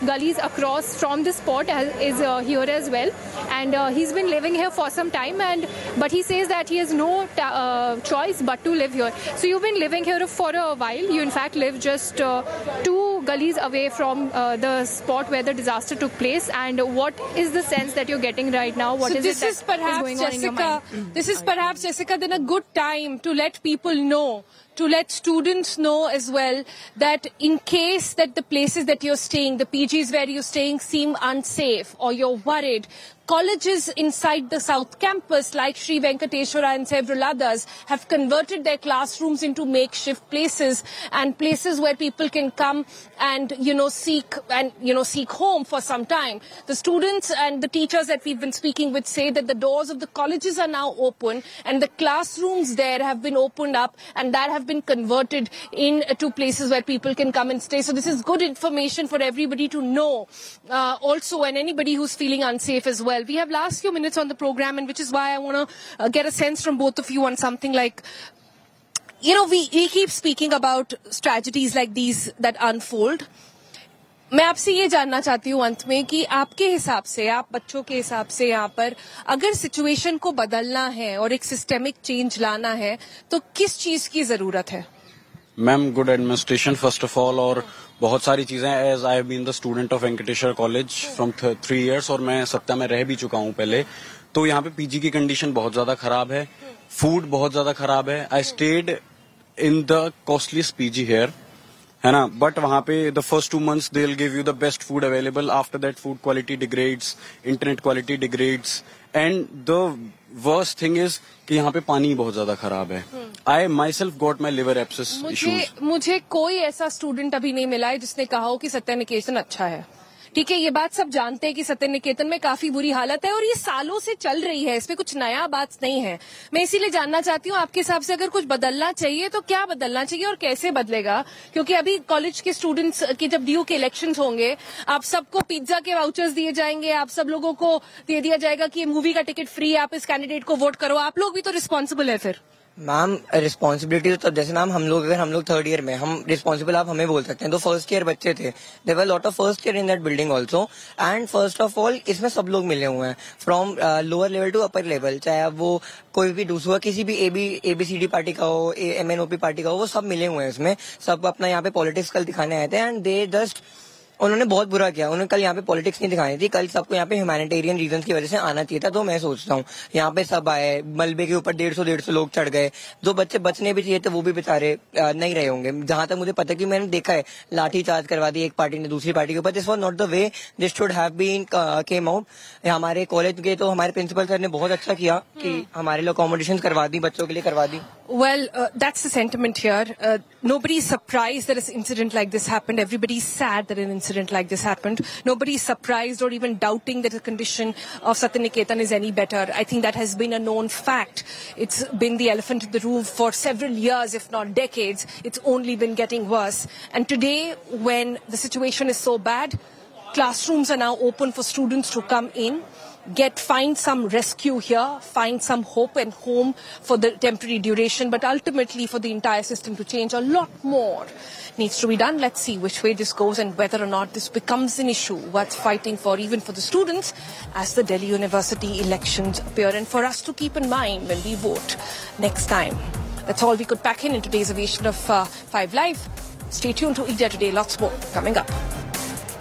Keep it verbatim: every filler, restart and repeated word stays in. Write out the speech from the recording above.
gullies across from this spot is uh, here as well, and uh, he's been living here for some time, and but he says that he has no uh, choice but to live here. So you've been living here for a while. You in fact live just uh, two gullies away from uh, the spot where the disaster took place. And what is the sense that you're getting right now? What so is this it is that perhaps is going on in your Jessica. mind? This is perhaps Jessica. Then a good time to let people know, to let students know as well, that in case that the places that you're staying, the P Gs where you're staying seem unsafe or you're worried, colleges inside the South Campus like Sri Venkateswara and several others have converted their classrooms into makeshift places and places where people can come and, you know, seek and, you know, seek home for some time. The students and the teachers that we've been speaking with say that the doors of the colleges are now open and the classrooms there have been opened up and that have been converted into places where people can come and stay. So this is good information for everybody to know, uh, also, and anybody who's feeling unsafe as well. We have last few minutes on the program, and which is why I want to uh, get a sense from both of you on something like, you know, we, we keep speaking about tragedies like these that unfold. मैं आपसे ये जानना चाहती हूँ अंत में कि आपके हिसाब से, आप बच्चों के हिसाब से यहाँ पर अगर सिचुएशन को बदलना है और एक सिस्टेमिक चेंज लाना है तो किस चीज की जरूरत है? Ma'am, good administration first of all, और बहुत सारी चीजें. As I have been the student of Venkateshwara college from three years और मैं सत्ता में रह भी चुका हूँ पहले. तो यहाँ पे पीजी की कंडीशन बहुत ज्यादा खराब है, फूड बहुत ज्यादा खराब है. I stayed in the costliest PG hair, है ना, बट वहां पे the first two months they will give you the best food available. After that food quality degrades, internet quality degrades, and the worst thing is कि यहाँ पे पानी बहुत ज्यादा खराब है. आई my self got my liver abscess issues. मुझे कोई ऐसा स्टूडेंट अभी नहीं मिला है जिसने कहा हो कि सत्य निकेतन अच्छा है. ठीक है, ये बात सब जानते हैं कि सत्य निकेतन में काफी बुरी हालत है और ये सालों से चल रही है, इसमें कुछ नया बात नहीं है. मैं इसीलिए जानना चाहती हूँ आपके हिसाब से अगर कुछ बदलना चाहिए तो क्या बदलना चाहिए और कैसे बदलेगा? क्योंकि अभी कॉलेज के स्टूडेंट्स के जब ड्यू के इलेक्शंस होंगे, आप सबको पिज्जा के वाउचर्स दिए जाएंगे, आप सब लोगों को दे दिया जाएगा कि मूवी का टिकट फ्री, आप इस कैंडिडेट को वोट करो. आप लोग भी तो रिस्पॉन्सिबल है फिर. मैम, रिस्पॉन्सिबिलिटी तो जैसे मैम हम लोग अगर हम लोग थर्ड ईयर में हम रिस्पॉन्सिबल आप हमें बोल सकते हैं. तो फर्स्ट ईयर बच्चे थे, there were lot of first year in that building also. And first of all इसमें सब लोग मिले हुए हैं from lower level two upper level, चाहे अब वो कोई भी दूसरा किसी भी एबी एबीसीडी पार्टी का हो, एमएनओपी पार्टी का हो, वो सब मिले हुए हैं इसमें. सब अपना यहाँ पे पॉलिटिक्स कल दिखाने आए थे एंड दे जस्ट उन्होंने बहुत बुरा किया. उन्होंने कल यहाँ पे पॉलिटिक्स नहीं दिखानी थी, कल सबको यहाँ पे ह्यूमैनिटेरियन रीजंस की वजह से आना चाहिए था. तो मैं सोचता हूँ यहाँ पे सब आए, मलबे के ऊपर डेढ़ सौ डेढ़ सौ लोग चढ़ गए. जो बच्चे बचने भी चाहिए थे वो भी बेचारे नहीं रहे होंगे. जहां तक मुझे पता है कि मैंने देखा है लाठी चार्ज करवा दी एक पार्टी ने दूसरी पार्टी के ऊपर. This was not the way this should have been came out. हमारे कॉलेज के तो हमारे प्रिंसिपल सर ने बहुत अच्छा किया कि हमारे लिए अकोमोडेशन करवा दी, बच्चों के लिए करवा दी. Well, uh, that's the sentiment here. Uh, nobody is surprised that an incident like this happened. Everybody is sad that an incident like this happened. Nobody is surprised or even doubting that the condition of Satya Niketan is any better. I think that has been a known fact. It's been the elephant in the room for several years, if not decades. It's only been getting worse. And today, when the situation is so bad, classrooms are now open for students to come in, get find some rescue here, find some hope and home for the temporary duration, but ultimately for the entire system to change. A lot more needs to be done. Let's see which way this goes and whether or not this becomes an issue worth fighting for, even for the students, as the Delhi University elections appear, and for us to keep in mind when we vote next time. That's all we could pack in in today's edition of uh, Five Live. Stay tuned to India Today. Lots more coming up.